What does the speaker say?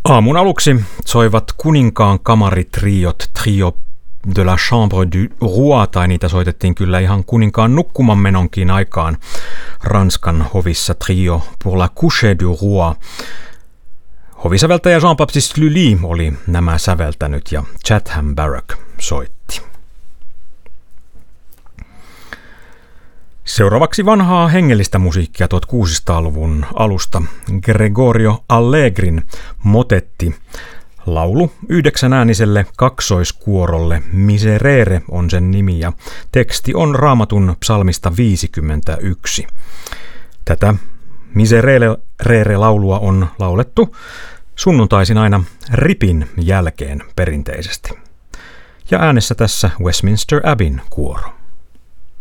Aamun aluksi soivat kuninkaan kamaritriot, Trio de la Chambre du Roi, tai niitä soitettiin kyllä ihan kuninkaan nukkumanmenonkin aikaan Ranskan hovissa, Trio pour la coucher du Roi. Hovisäveltäjä Jean-Baptiste Lully oli nämä säveltänyt ja Chatham Barrack soitti. Seuraavaksi vanhaa hengellistä musiikkia 1600-luvun alusta. Gregorio Allegrin motetti, laulu 9-ääniselle kaksoiskuorolle. Miserere on sen nimi ja teksti on Raamatun psalmista 51. Tätä Miserere-laulua on laulettu sunnuntaisin aina ripin jälkeen perinteisesti. Ja äänessä tässä Westminster Abbeyn kuoro.